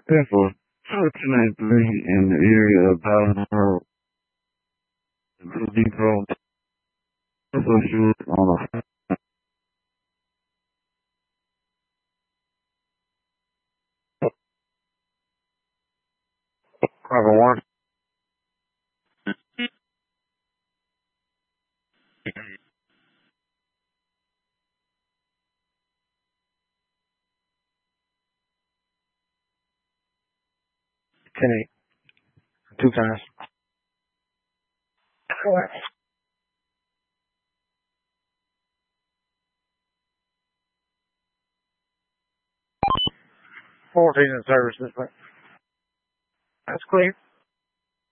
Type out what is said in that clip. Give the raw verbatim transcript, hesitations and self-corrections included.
Therefore, fortunately in the area of Baltimore, the depot shoot on a proper one. ten eight. Two times. Correct. fourteen in service this way. That's clear.